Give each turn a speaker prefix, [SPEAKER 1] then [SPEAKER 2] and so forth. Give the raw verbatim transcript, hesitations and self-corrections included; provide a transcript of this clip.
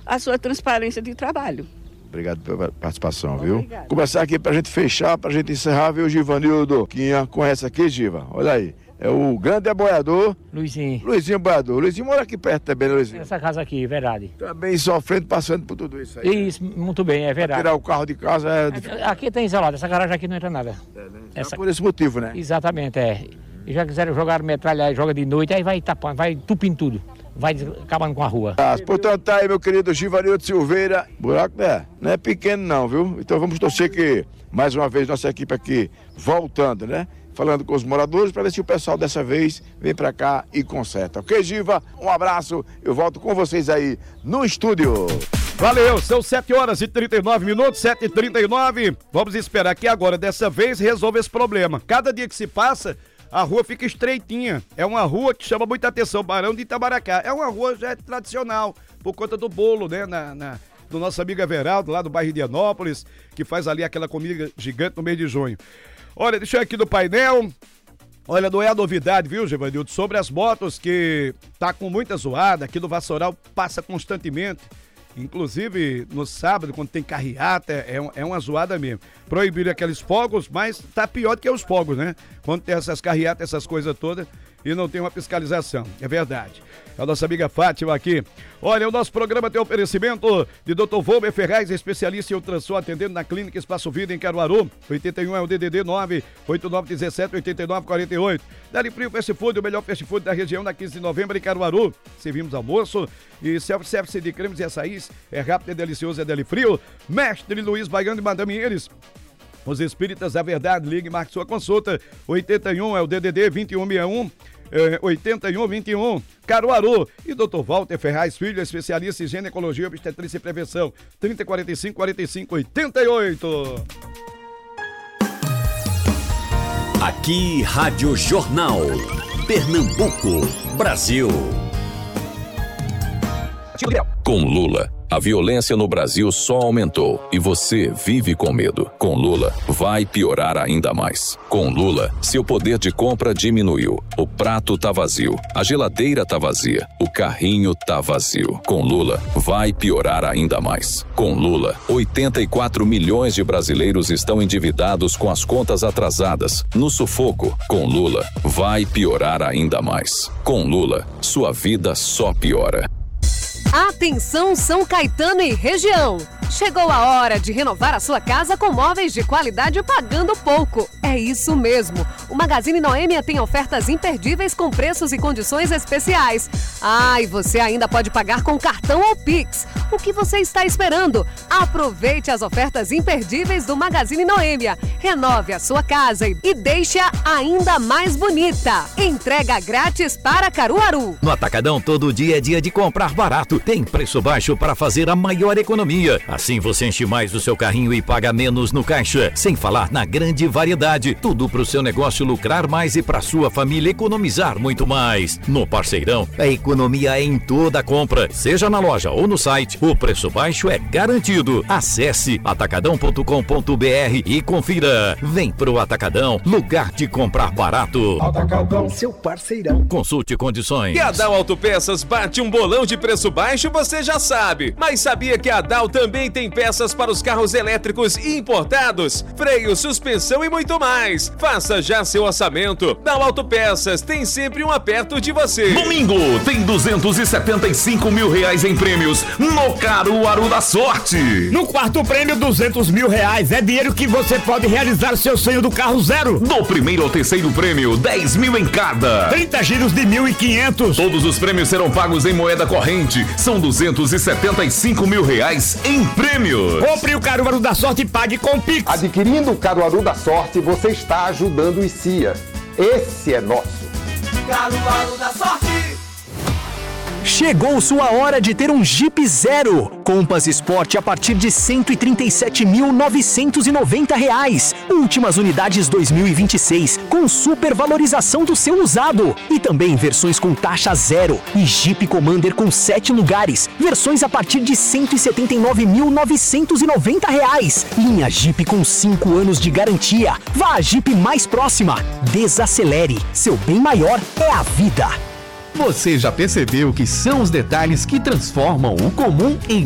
[SPEAKER 1] a sua transparência de trabalho.
[SPEAKER 2] Obrigado pela participação,
[SPEAKER 1] Obrigado.
[SPEAKER 2] viu? Começar aqui pra gente fechar, pra gente encerrar, viu, Givanildo Quinha, conhece aqui, Giva? Olha aí, é o grande aboiador.
[SPEAKER 3] Luizinho.
[SPEAKER 2] Luizinho Boiador. Luizinho mora aqui perto também, né, Luizinho?
[SPEAKER 3] Essa casa aqui, verdade.
[SPEAKER 2] Também sofrendo, passando por tudo isso aí.
[SPEAKER 3] Isso, muito bem, é verdade.
[SPEAKER 2] Pra tirar o carro de casa é difícil.
[SPEAKER 3] Aqui tem isolado, essa garagem aqui não entra nada.
[SPEAKER 2] É, né?
[SPEAKER 3] Essa...
[SPEAKER 2] É por esse motivo, né?
[SPEAKER 3] Exatamente, é. E já quiseram jogar metralha aí, joga de noite, aí vai tapando, vai tupindo tudo. Vai acabando com a rua.
[SPEAKER 2] Ah, portanto, tá aí, meu querido Givanildo Silveira. Buraco né? Não é pequeno não, viu? Então vamos torcer que, mais uma vez, nossa equipe aqui voltando, né? Falando com os moradores para ver se o pessoal dessa vez vem para cá e conserta. Ok, Giva? Um abraço. Eu volto com vocês aí no estúdio.
[SPEAKER 4] Valeu, são sete horas e trinta e nove minutos, sete e trinta e nove. Vamos esperar que agora, dessa vez, resolva esse problema. Cada dia que se passa, a rua fica estreitinha. É uma rua que chama muita atenção, Barão de Itamaracá. É uma rua já tradicional, por conta do bolo, né, na, na, do nosso amigo Everaldo, lá do bairro de Higienópolis, que faz ali aquela comida gigante no mês de junho. Olha, deixa eu aqui do painel. Olha, não é a novidade, viu, Givanildo? Sobre as motos que tá com muita zoada, aqui no Vassoural passa constantemente. Inclusive, no sábado, quando tem carreata, é, é uma zoada mesmo. Proibiram aqueles fogos, mas tá pior do que os fogos, né? Quando tem essas carreatas, essas coisas todas, e não tem uma fiscalização. É verdade. A nossa amiga Fátima aqui. Olha, o nosso programa tem oferecimento de doutor Volmer Ferraz, especialista em ultrassom, atendendo na Clínica Espaço Vida em Caruaru. oitenta e um é o D D D nove oito nove um sete oito nove quatro oito. Dali Frio Fast Food, o melhor fast food da região, na quinze de novembro em Caruaru. Servimos almoço e self-service de cremes e açaís. É rápido, é delicioso, é Dali Frio. Mestre Luiz Baiano e Madame Eles. Os Espíritas da Verdade, ligue e marque sua consulta. oitenta e um é o D D D vinte e um sessenta e um. É, oitenta e um vinte e um, Caruaru. E doutor Walter Ferraz Filho, especialista em ginecologia, obstetrícia e prevenção. trinta, quarenta e cinco, quarenta e cinco, oitenta e oito.
[SPEAKER 5] Aqui, Rádio Jornal. Pernambuco, Brasil. Com Lula, a violência no Brasil só aumentou e você vive com medo. Com Lula, vai piorar ainda mais. Com Lula, seu poder de compra diminuiu. O prato tá vazio, a geladeira tá vazia, o carrinho tá vazio. Com Lula, vai piorar ainda mais. Com Lula, oitenta e quatro milhões de brasileiros estão endividados com as contas atrasadas, no sufoco. Com Lula, vai piorar ainda mais. Com Lula, sua vida só piora.
[SPEAKER 6] Atenção São Caetano e região! Chegou a hora de renovar a sua casa com móveis de qualidade pagando pouco. É isso mesmo. O Magazine Noêmia tem ofertas imperdíveis com preços e condições especiais. Ah, e você ainda pode pagar com cartão ou Pix. O que você está esperando? Aproveite as ofertas imperdíveis do Magazine Noêmia. Renove a sua casa e deixe-a ainda mais bonita. Entrega grátis para Caruaru.
[SPEAKER 7] No Atacadão, todo dia é dia de comprar barato. Tem preço baixo para fazer a maior economia. Assim você enche mais o seu carrinho e paga menos no caixa. Sem falar na grande variedade. Tudo para o seu negócio lucrar mais e para sua família economizar muito mais. No Parceirão, a economia é em toda a compra. Seja na loja ou no site, o preço baixo é garantido. Acesse atacadão ponto com ponto br e confira. Vem pro Atacadão, lugar de comprar barato.
[SPEAKER 8] Atacadão, seu parceirão.
[SPEAKER 7] Consulte condições.
[SPEAKER 9] Que a Dal Autopeças bate um bolão de preço baixo, você já sabe. Mas sabia que a Dal também tem peças para os carros elétricos e importados, freio, suspensão e muito mais. Faça já seu orçamento. Dal Autopeças tem sempre um perto de você.
[SPEAKER 10] Domingo tem duzentos e setenta e cinco mil reais em prêmios no Caruaru da Sorte.
[SPEAKER 11] No quarto prêmio, duzentos mil reais. É dinheiro que você pode realizar seu sonho do carro zero.
[SPEAKER 10] Do primeiro ao terceiro prêmio, dez mil em cada.
[SPEAKER 11] trinta giros de mil e quinhentos.
[SPEAKER 10] Todos os prêmios serão pagos em moeda corrente. São duzentos e setenta e cinco mil reais em prêmios.
[SPEAKER 11] Compre o Caruaru da Sorte e pague com Pix.
[SPEAKER 12] Adquirindo o Caruaru da Sorte, você está ajudando o I C I A. Esse é nosso.
[SPEAKER 13] Caruaru da Sorte.
[SPEAKER 14] Chegou sua hora de ter um Jeep Zero. Compass Sport a partir de cento e trinta e sete mil novecentos e noventa reais. Últimas unidades dois mil e vinte e seis, com supervalorização do seu usado. E também versões com taxa zero. E Jeep Commander com sete lugares. Versões a partir de cento e setenta e nove mil novecentos e noventa reais. Linha Jeep com cinco anos de garantia. Vá à Jeep mais próxima. Desacelere. Seu bem maior é a vida.
[SPEAKER 15] Você já percebeu que são os detalhes que transformam o comum em